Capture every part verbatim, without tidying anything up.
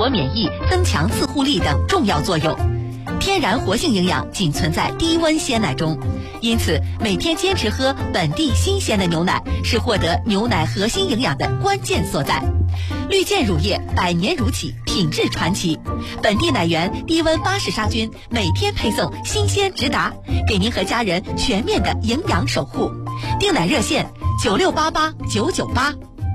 活免疫、增强自护力等重要作用。天然活性营养仅存在低温鲜奶中，因此每天坚持喝本地新鲜的牛奶是获得牛奶核心营养的关键所在。绿箭乳业百年如起，品质传奇，本地奶源低温巴氏杀菌，每天配送新鲜直达，给您和家人全面的营养守护。订奶热线九六八八九九八。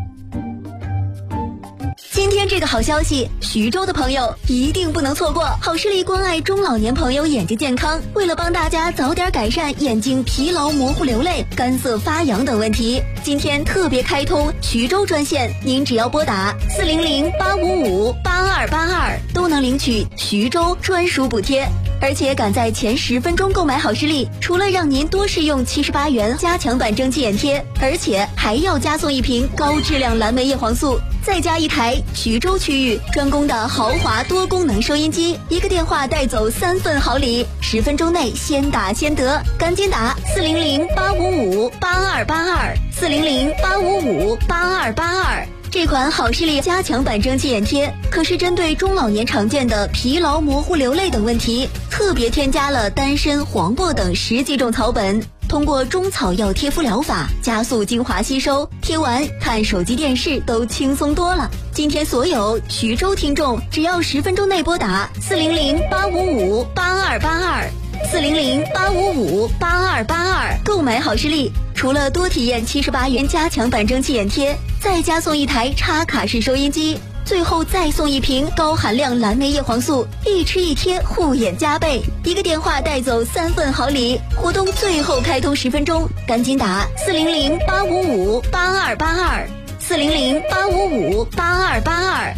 今天这个好消息，徐州的朋友一定不能错过。好视力关爱中老年朋友眼睛健康，为了帮大家早点改善眼睛疲劳、模糊、流泪、干涩、发痒等问题，今天特别开通徐州专线，您只要拨打四零零八五五八二八二，都能领取徐州专属补贴。而且赶在前十分钟购买好视力，除了让您多试用七十八元加强版蒸汽眼贴，而且还要加送一瓶高质量蓝莓叶黄素，再加一台徐州区域专供的豪华多功能收音机，一个电话带走三份好礼，十分钟内先打先得，赶紧打四零零八五五八二八二，四零零八五五八二八二。这款好视力加强版蒸汽眼贴可是针对中老年常见的疲劳、模糊、流泪等问题，特别添加了丹参、黄柏等十几种草本，通过中草药贴敷疗法加速精华吸收，贴完看手机电视都轻松多了。今天所有徐州听众只要十分钟内拨打四零零八五五八二八二，四零零八五五八二八二购买好视力，除了多体验七十八元加强版蒸汽眼贴，再加送一台插卡式收音机，最后再送一瓶高含量蓝莓叶黄素，一吃一贴护眼加倍，一个电话带走三份好礼。活动最后开通十分钟，赶紧打四零零八五五八二八二，四零零八五五八二八二。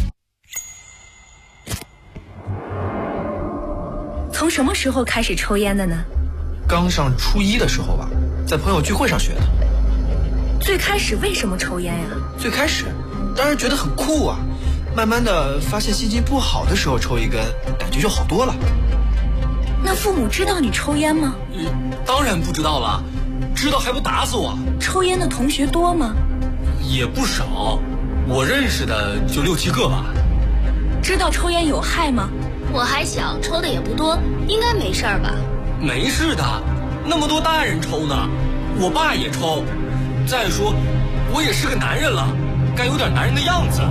从什么时候开始抽烟的呢？ 刚上初一的时候吧，在朋友聚会上学的。 最开始为什么抽烟呀？ 最开始当然觉得很酷啊，慢慢的发现心情不好的时候抽一根，感觉就好多了。 那父母知道你抽烟吗？ 嗯，当然不知道了，知道还不打死我。 抽烟的同学多吗？ 也不少，我认识的就六七个吧。 知道抽烟有害吗？ 我还小，抽的也不多，应该没事儿吧？ 没事的，那么多大人抽呢，我爸也抽。再说，我也是个男人了，该有点男人的样子。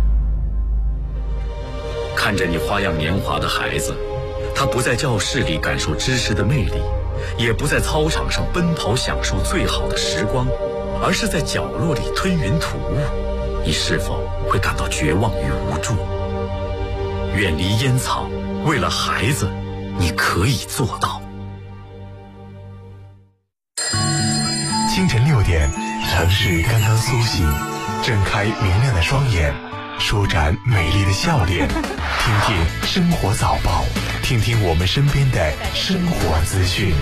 看着你花样年华的孩子，他不在教室里感受知识的魅力，也不在操场上奔跑享受最好的时光，而是在角落里吞云吐雾，你是否会感到绝望与无助？远离烟草，为了孩子，你可以做到。 清晨六点，城市刚刚苏醒，睁开明亮的双眼，舒展美丽的笑脸，听听生活早报，听听我们身边的生活资讯。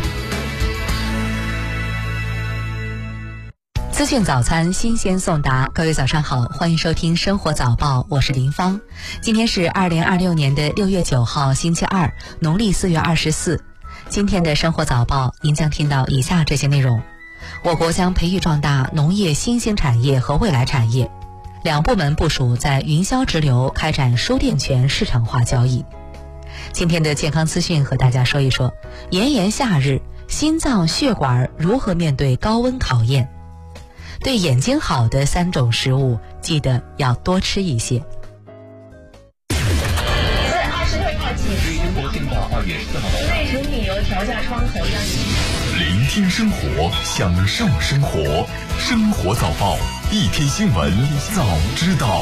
资讯早餐新鲜送达，各位早上好，欢迎收听生活早报，我是林芳。今天是二零二六年的六月九号星期二，农历四月二十四。今天的生活早报您将听到以下这些内容：我国将培育壮大农业新兴产业和未来产业，两部门部署在云霄直流开展输电权市场化交易。今天的健康资讯和大家说一说，炎炎夏日，心脏血管如何面对高温考验？对眼睛好的三种食物，记得要多吃一些。 自二十六号起，中国定到二月四号，内成品油调价窗口将聆听生活，享受生活，生活早报，一天新闻早知道。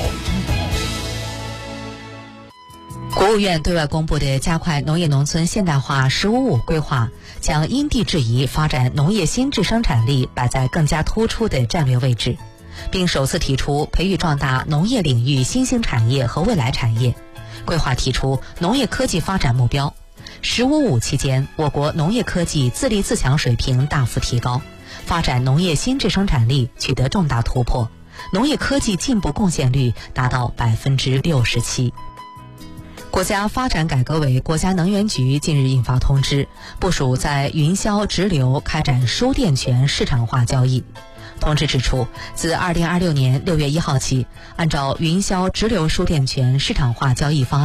国务院对外公布的加快农业农村现代化“十五五”规划，将因地制宜发展农业新质生产力摆在更加突出的战略位置，并首次提出培育壮大农业领域新兴产业和未来产业。规划提出农业科技发展目标，“十五五”期间，我国农业科技自立自强水平大幅提高，发展农业新质生产力取得重大突破，农业科技进步贡献率达到百分之六十七。国家发展改革委、国家能源局近日印发通知，部署在云霄直流开展输电权市场化交易。通知指出，自二零二六年六月一号起，按照云霄直流输电权市场化交易方案